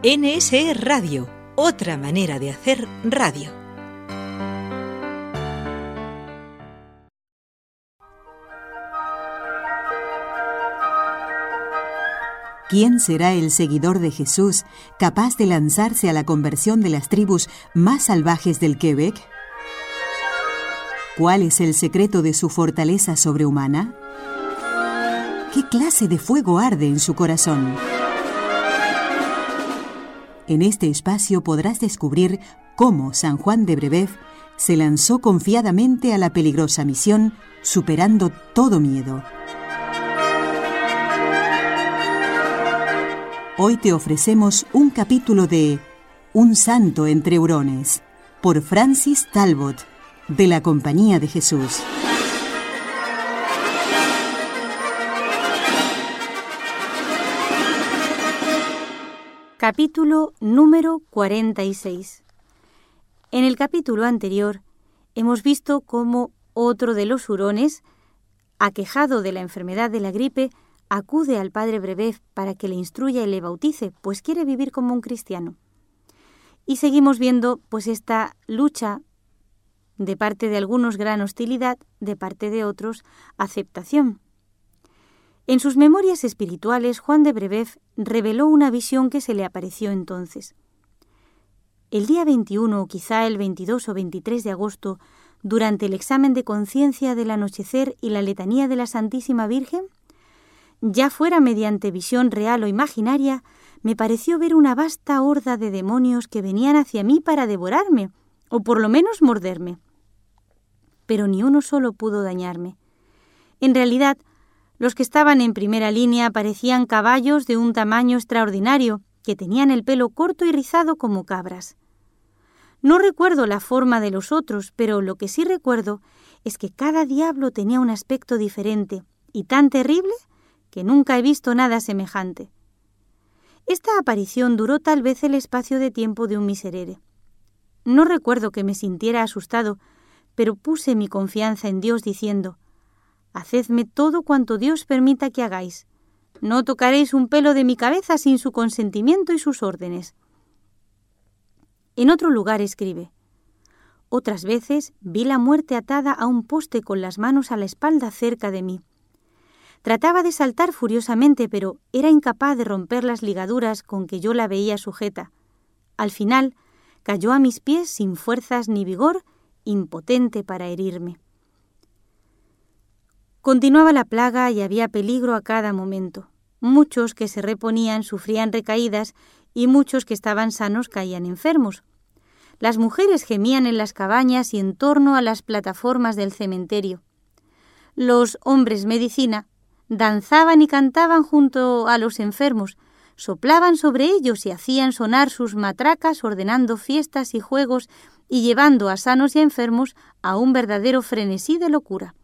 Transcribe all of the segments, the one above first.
NSE Radio, otra manera de hacer radio. ¿Quién será el seguidor de Jesús capaz de lanzarse a la conversión de las tribus más salvajes del Quebec? ¿Cuál es el secreto de su fortaleza sobrehumana? ¿Qué clase de fuego arde en su corazón? En este espacio podrás descubrir cómo San Juan de Brébeuf se lanzó confiadamente a la peligrosa misión, superando todo miedo. Hoy te ofrecemos un capítulo de Un santo entre hurones, por Francis Talbot, de la Compañía de Jesús. Capítulo número 46. En el capítulo anterior hemos visto cómo otro de los hurones, aquejado de la enfermedad de la gripe, acude al padre Brébeuf para que le instruya y le bautice, pues quiere vivir como un cristiano. Y seguimos viendo pues esta lucha, de parte de algunos gran hostilidad, de parte de otros aceptación. En sus memorias espirituales, Juan de Brébeuf reveló una visión que se le apareció entonces. El día 21, o quizá el 22 o 23 de agosto, durante el examen de conciencia del anochecer y la letanía de la Santísima Virgen, ya fuera mediante visión real o imaginaria, me pareció ver una vasta horda de demonios que venían hacia mí para devorarme, o por lo menos morderme. Pero ni uno solo pudo dañarme. En realidad, los que estaban en primera línea parecían caballos de un tamaño extraordinario, que tenían el pelo corto y rizado como cabras. No recuerdo la forma de los otros, pero lo que sí recuerdo es que cada diablo tenía un aspecto diferente y tan terrible que nunca he visto nada semejante. Esta aparición duró tal vez el espacio de tiempo de un miserere. No recuerdo que me sintiera asustado, pero puse mi confianza en Dios diciendo: «Hacedme todo cuanto Dios permita que hagáis. No tocaréis un pelo de mi cabeza sin su consentimiento y sus órdenes». En otro lugar escribe: «Otras veces vi la muerte atada a un poste con las manos a la espalda cerca de mí. Trataba de saltar furiosamente, pero era incapaz de romper las ligaduras con que yo la veía sujeta. Al final, cayó a mis pies sin fuerzas ni vigor, impotente para herirme». Continuaba la plaga y había peligro a cada momento. Muchos que se reponían sufrían recaídas y muchos que estaban sanos caían enfermos. Las mujeres gemían en las cabañas y en torno a las plataformas del cementerio. Los hombres medicina danzaban y cantaban junto a los enfermos, soplaban sobre ellos y hacían sonar sus matracas ordenando fiestas y juegos y llevando a sanos y a enfermos a un verdadero frenesí de locura.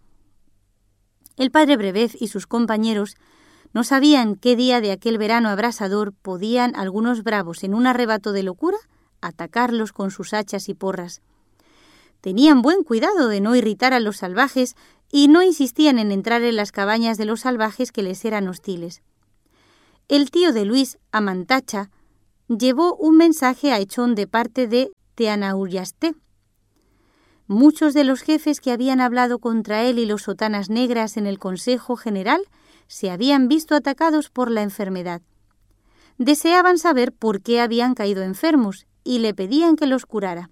El padre Brébeuf y sus compañeros no sabían qué día de aquel verano abrasador podían algunos bravos, en un arrebato de locura, atacarlos con sus hachas y porras. Tenían buen cuidado de no irritar a los salvajes y no insistían en entrar en las cabañas de los salvajes que les eran hostiles. El tío de Luis, Amantacha, llevó un mensaje a Echón de parte de Teanauyasté. Muchos de los jefes que habían hablado contra él y los sotanas negras en el Consejo General se habían visto atacados por la enfermedad. Deseaban saber por qué habían caído enfermos y le pedían que los curara.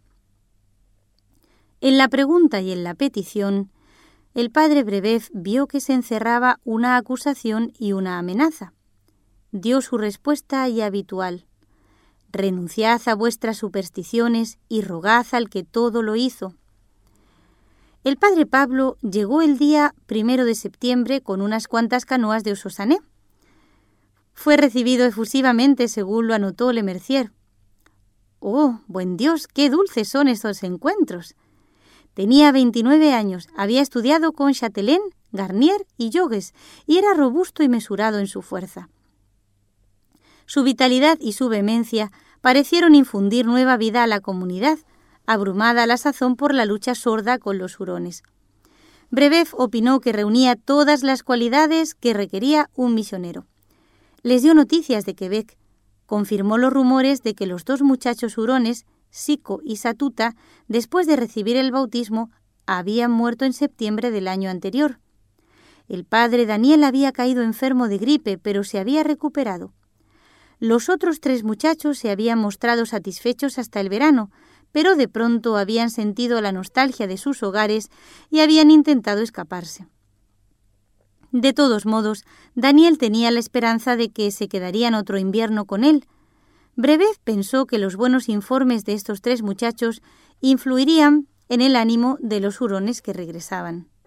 En la pregunta y en la petición, el padre Brébeuf vio que se encerraba una acusación y una amenaza. Dio su respuesta ya habitual: «Renunciad a vuestras supersticiones y rogad al que todo lo hizo». El padre Pablo llegó el día 1 de septiembre con unas cuantas canoas de Ososané. Fue recibido efusivamente, según lo anotó Le Mercier. ¡Oh, buen Dios, qué dulces son estos encuentros! Tenía 29 años, había estudiado con Chatelain, Garnier y Jogues, y era robusto y mesurado en su fuerza. Su vitalidad y su vehemencia parecieron infundir nueva vida a la comunidad, abrumada a la sazón por la lucha sorda con los hurones. Brébeuf opinó que reunía todas las cualidades que requería un misionero. Les dio noticias de Quebec. confirmó los rumores de que los 2 muchachos hurones, Sico y Satuta, después de recibir el bautismo, habían muerto en septiembre del año anterior. El padre Daniel había caído enfermo de gripe, pero se había recuperado. Los otros 3 muchachos se habían mostrado satisfechos hasta el verano, pero de pronto habían sentido la nostalgia de sus hogares y habían intentado escaparse. De todos modos, Daniel tenía la esperanza de que se quedarían otro invierno con él. Brebev pensó que los buenos informes de estos 3 muchachos influirían en el ánimo de los hurones que regresaban.